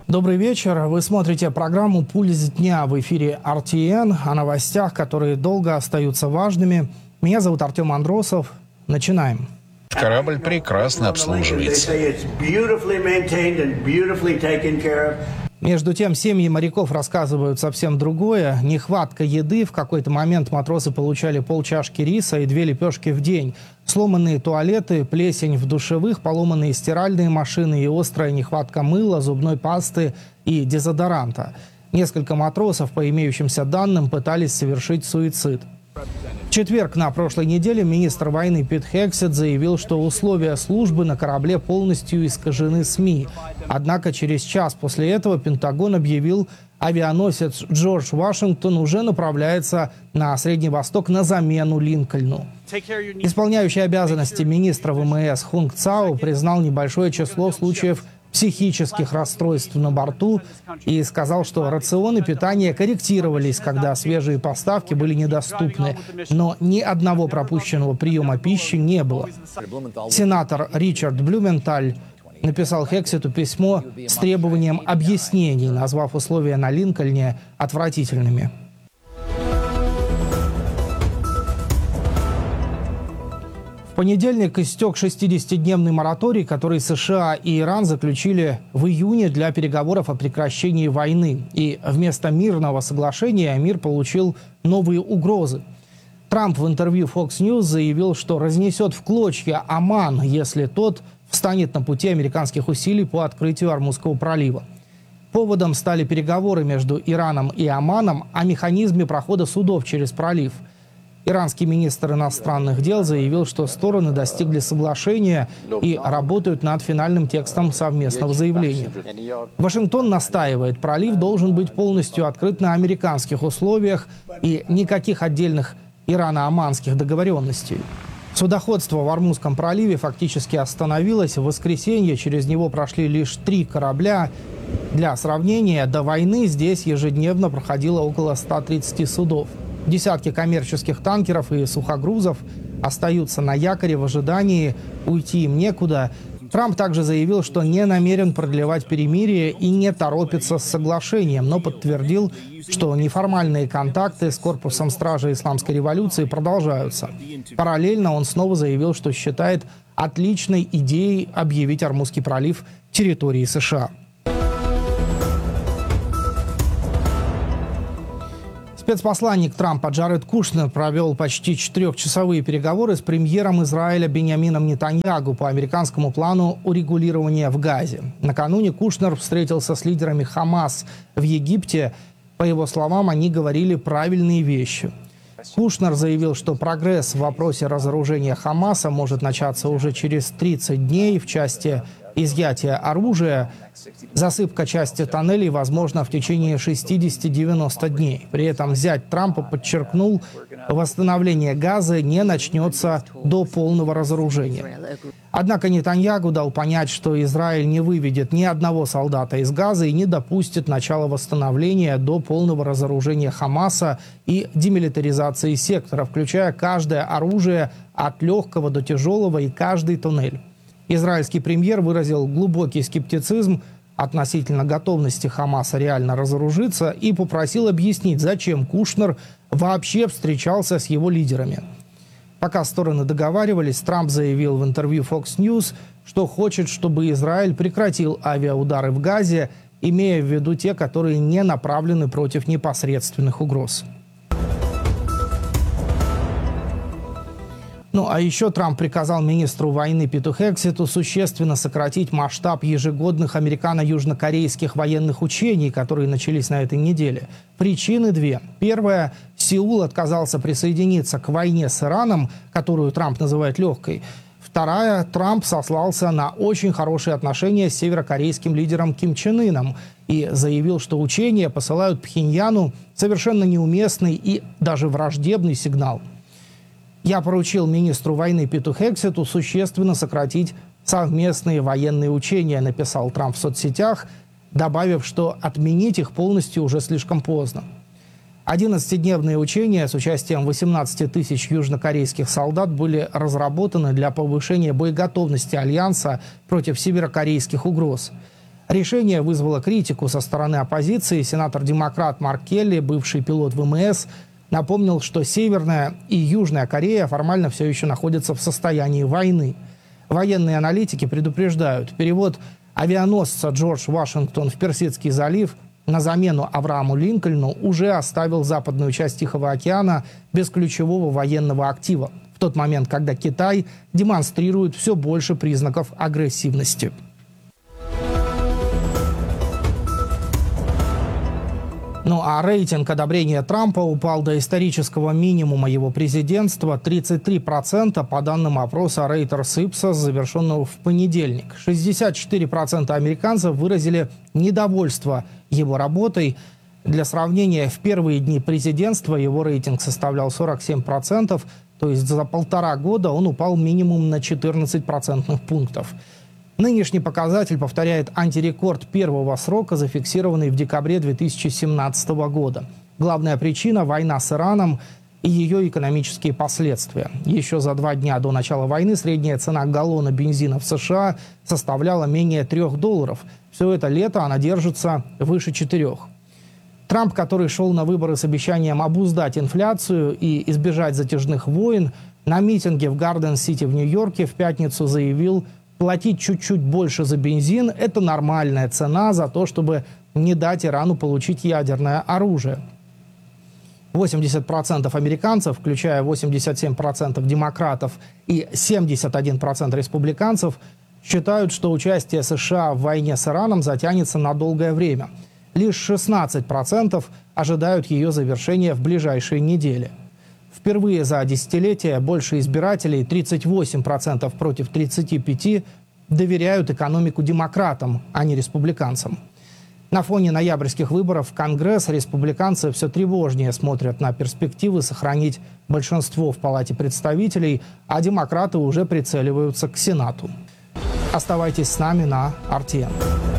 Добрый вечер. Вы смотрите программу «Пульс дня» в эфире RTN о новостях, которые долго остаются важными. Меня зовут Артем Андросов. Начинаем. Корабль прекрасно обслуживается. Между тем, семьи моряков рассказывают совсем другое. Нехватка еды. В какой-то момент матросы получали полчашки риса и 2 лепешки в день. Сломанные туалеты, плесень в душевых, поломанные стиральные машины и острая нехватка мыла, зубной пасты и дезодоранта. Несколько матросов, по имеющимся данным, пытались совершить суицид. В четверг на прошлой неделе министр войны Пит Хексет заявил, что условия службы на корабле полностью искажены СМИ. Однако через час после этого Пентагон объявил, авианосец Джордж Вашингтон уже направляется на Средний Восток на замену Линкольну. Исполняющий обязанности министра ВМС Хунг Цао признал небольшое число случаев психических расстройств на борту и сказал, что рационы питания корректировались, когда свежие поставки были недоступны, но ни одного пропущенного приема пищи не было. Сенатор Ричард Блюменталь написал Хексету письмо с требованием объяснений, назвав условия на Линкольне отвратительными. В понедельник истек 60-дневный мораторий, который США и Иран заключили в июне для переговоров о прекращении войны. И вместо мирного соглашения мир получил новые угрозы. Трамп в интервью Fox News заявил, что разнесет в клочья Оман, если тот встанет на пути американских усилий по открытию Ормузского пролива. Поводом стали переговоры между Ираном и Оманом о механизме прохода судов через пролив. Иранский министр иностранных дел заявил, что стороны достигли соглашения и работают над финальным текстом совместного заявления. Вашингтон настаивает, пролив должен быть полностью открыт на американских условиях и никаких отдельных ирано-оманских договоренностей. Судоходство в Ормузском проливе фактически остановилось. В воскресенье через него прошли лишь 3 корабля. Для сравнения, до войны здесь ежедневно проходило около 130 судов. Десятки коммерческих танкеров и сухогрузов остаются на якоре в ожидании, уйти им некуда. Трамп также заявил, что не намерен продлевать перемирие и не торопится с соглашением, но подтвердил, что неформальные контакты с корпусом стражи Исламской революции продолжаются. Параллельно он снова заявил, что считает отличной идеей объявить Ормузский пролив территорией США. Спецпосланник Трампа Джаред Кушнер провел почти 4-часовые переговоры с премьером Израиля Биньямином Нетаньяху по американскому плану урегулирования в Газе. Накануне Кушнер встретился с лидерами Хамас в Египте. По его словам, они говорили правильные вещи. Кушнер заявил, что прогресс в вопросе разоружения Хамаса может начаться уже через 30 дней в части изъятия оружия. Засыпка части тоннелей возможна в течение 60-90 дней. При этом зять Трампа подчеркнул, восстановление Газы не начнется до полного разоружения. Однако Нетаньяху дал понять, что Израиль не выведет ни одного солдата из Газы и не допустит начала восстановления до полного разоружения Хамаса и демилитаризации сектора, включая каждое оружие от легкого до тяжелого и каждый туннель. Израильский премьер выразил глубокий скептицизм относительно готовности Хамаса реально разоружиться и попросил объяснить, зачем Кушнер вообще встречался с его лидерами. Пока стороны договаривались, Трамп заявил в интервью Fox News, что хочет, чтобы Израиль прекратил авиаудары в Газе, имея в виду те, которые не направлены против непосредственных угроз. А еще Трамп приказал министру войны Питу Хексету существенно сократить масштаб ежегодных американо-южнокорейских военных учений, которые начались на этой неделе. Причины 2. Первая – Сеул отказался присоединиться к войне с Ираном, которую Трамп называет легкой. Вторая – Трамп сослался на очень хорошие отношения с северокорейским лидером Ким Чен Ыном и заявил, что учения посылают Пхеньяну совершенно неуместный и даже враждебный сигнал. Я поручил министру войны Питу Хексету существенно сократить совместные военные учения, написал Трамп в соцсетях, добавив, что отменить их полностью уже слишком поздно. 11-дневные учения с участием 18 тысяч южнокорейских солдат были разработаны для повышения боеготовности Альянса против северокорейских угроз. Решение вызвало критику со стороны оппозиции. Сенатор-демократ Марк Келли, бывший пилот ВМС, напомнил, что Северная и Южная Корея формально все еще находятся в состоянии войны. Военные аналитики предупреждают, перевод авианосца «Джордж Вашингтон» в Персидский залив на замену Аврааму Линкольну уже оставил западную часть Тихого океана без ключевого военного актива, в тот момент, когда Китай демонстрирует все больше признаков агрессивности. Ну а рейтинг одобрения Трампа упал до исторического минимума его президентства – 33% по данным опроса Reuters Ipsos, завершенного в понедельник. 64% американцев выразили недовольство его работой. Для сравнения, в первые дни президентства его рейтинг составлял 47%, то есть за 1,5 года он упал минимум на 14 процентных пунктов. Нынешний показатель повторяет антирекорд первого срока, зафиксированный в декабре 2017 года. Главная причина – война с Ираном и ее экономические последствия. Еще за 2 дня до начала войны средняя цена галлона бензина в США составляла менее $3. Все это лето она держится выше 4. Трамп, который шел на выборы с обещанием обуздать инфляцию и избежать затяжных войн, на митинге в Гарден-Сити в Нью-Йорке в пятницу заявил: платить чуть-чуть больше за бензин – это нормальная цена за то, чтобы не дать Ирану получить ядерное оружие. 80% американцев, включая 87% демократов и 71% республиканцев, считают, что участие США в войне с Ираном затянется на долгое время. Лишь 16% ожидают ее завершения в ближайшие недели. Впервые за десятилетие больше избирателей, 38% против 35%, доверяют экономику демократам, а не республиканцам. На фоне ноябрьских выборов в Конгресс республиканцы все тревожнее смотрят на перспективы сохранить большинство в Палате представителей, а демократы уже прицеливаются к Сенату. Оставайтесь с нами на RTN.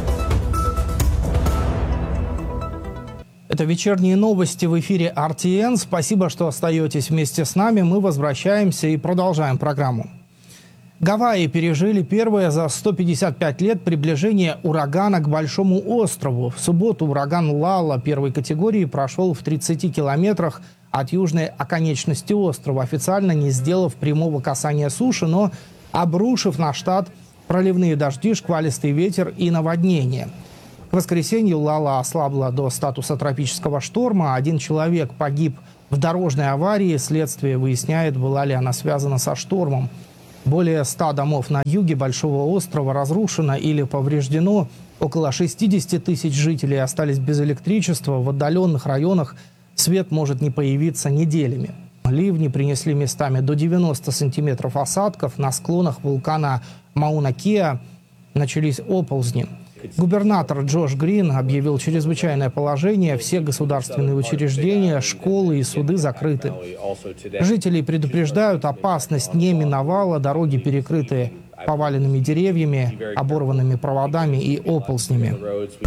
Это вечерние новости в эфире RTN. Спасибо, что остаетесь вместе с нами. Мы возвращаемся и продолжаем программу. Гавайи пережили первое за 155 лет приближение урагана к Большому острову. В субботу ураган Лала первой категории прошел в 30 километрах от южной оконечности острова, официально не сделав прямого касания суши, но обрушив на штат проливные дожди, шквалистый ветер и наводнение. К воскресенью Лала ослабла до статуса тропического шторма. 1 человек погиб в дорожной аварии. Следствие выясняет, была ли она связана со штормом. Более 100 домов на юге Большого острова разрушено или повреждено. Около 60 тысяч жителей остались без электричества. В отдаленных районах свет может не появиться неделями. Ливни принесли местами до 90 сантиметров осадков. На склонах вулкана Мауна-Кеа начались оползни. Губернатор Джош Грин объявил чрезвычайное положение. Все государственные учреждения, школы и суды закрыты. Жителей предупреждают, опасность не миновала. Дороги перекрыты поваленными деревьями, оборванными проводами и оползнями.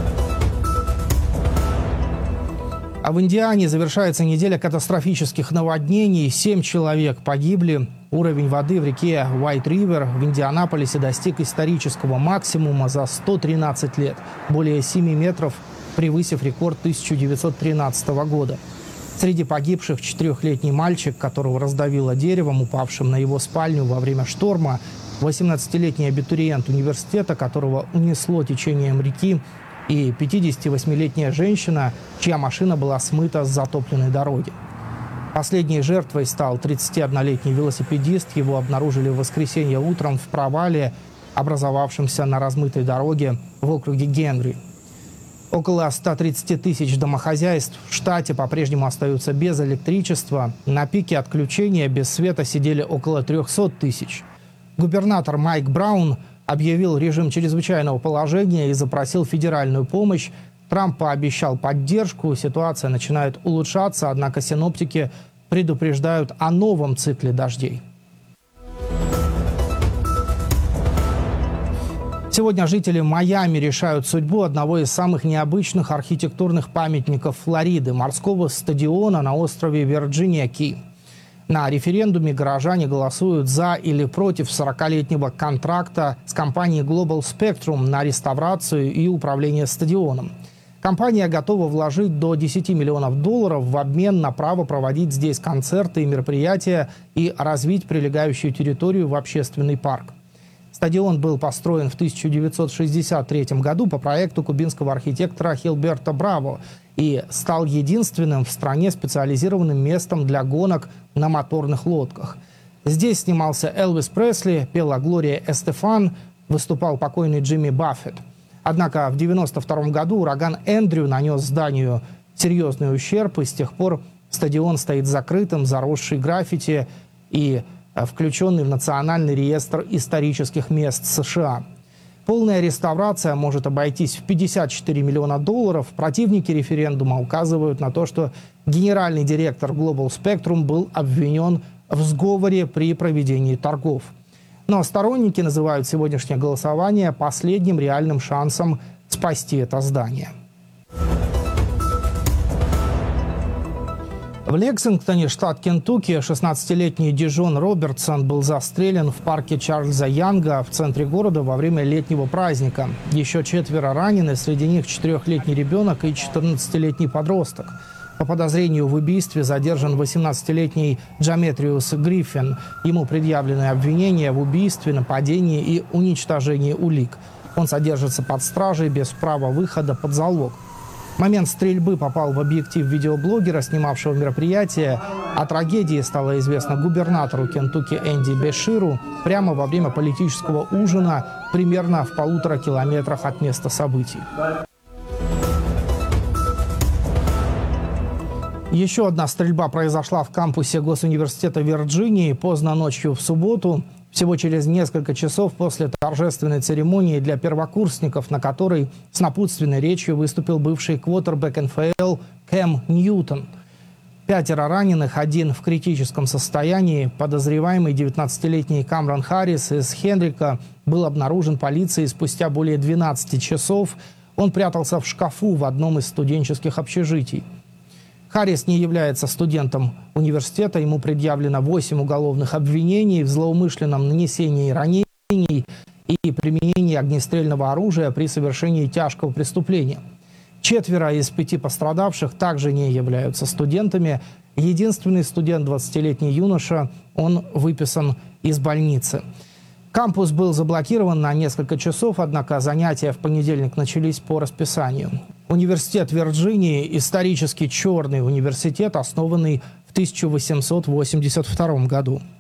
А в Индиане завершается неделя катастрофических наводнений. 7 человек погибли. Уровень воды в реке Уайт-Ривер в Индианаполисе достиг исторического максимума за 113 лет. Более 7 метров, превысив рекорд 1913 года. Среди погибших 4-летний мальчик, которого раздавило деревом, упавшим на его спальню во время шторма, 18-летний абитуриент университета, которого унесло течением реки, и 58-летняя женщина, чья машина была смыта с затопленной дороги. Последней жертвой стал 31-летний велосипедист. Его обнаружили в воскресенье утром в провале, образовавшемся на размытой дороге в округе Генри. Около 130 тысяч домохозяйств в штате по-прежнему остаются без электричества. На пике отключения без света сидели около 300 тысяч. Губернатор Майк Браун объявил режим чрезвычайного положения и запросил федеральную помощь. Трамп пообещал поддержку. Ситуация начинает улучшаться, однако синоптики предупреждают о новом цикле дождей. Сегодня жители Майами решают судьбу одного из самых необычных архитектурных памятников Флориды – морского стадиона на острове Вирджиния-Ки. На референдуме горожане голосуют за или против 40-летнего контракта с компанией Global Spectrum на реставрацию и управление стадионом. Компания готова вложить до $10 миллионов в обмен на право проводить здесь концерты и мероприятия и развить прилегающую территорию в общественный парк. Стадион был построен в 1963 году по проекту кубинского архитектора Хилберто Браво и стал единственным в стране специализированным местом для гонок на моторных лодках. Здесь снимался Элвис Пресли, пела Глория Эстефан, выступал покойный Джимми Баффет. Однако в 1992 году ураган Эндрю нанес зданию серьезный ущерб, и с тех пор стадион стоит закрытым, заросший граффити и включенный в Национальный реестр исторических мест США. Полная реставрация может обойтись в $54 миллиона. Противники референдума указывают на то, что генеральный директор Global Spectrum был обвинен в сговоре при проведении торгов. Но сторонники называют сегодняшнее голосование последним реальным шансом спасти это здание. В Лексингтоне, штат Кентукки, 16-летний Дижон Робертсон был застрелен в парке Чарльза Янга в центре города во время летнего праздника. Еще 4 ранены, среди них 4-летний ребенок и 14-летний подросток. По подозрению в убийстве задержан 18-летний Джаметриус Гриффин. Ему предъявлены обвинения в убийстве, нападении и уничтожении улик. Он содержится под стражей без права выхода под залог. Момент стрельбы попал в объектив видеоблогера, снимавшего мероприятие. О трагедии стало известно губернатору Кентукки Энди Беширу прямо во время политического ужина примерно в 1,5 километрах от места событий. Еще одна стрельба произошла в кампусе Госуниверситета Вирджинии поздно ночью в субботу, всего через несколько часов после торжественной церемонии для первокурсников, на которой с напутственной речью выступил бывший квотербек НФЛ Кэм Ньютон. 5 раненых, 1 в критическом состоянии. Подозреваемый 19-летний Камрон Харрис из Хендрика был обнаружен полицией спустя более 12 часов. Он прятался в шкафу в одном из студенческих общежитий. Харрис не является студентом университета. Ему предъявлено 8 уголовных обвинений в злоумышленном нанесении ранений и применении огнестрельного оружия при совершении тяжкого преступления. 4 из 5 пострадавших также не являются студентами. Единственный студент, 20-летний юноша, он выписан из больницы. Кампус был заблокирован на несколько часов, однако занятия в понедельник начались по расписанию. Университет Вирджинии – исторически черный университет, основанный в 1882 году.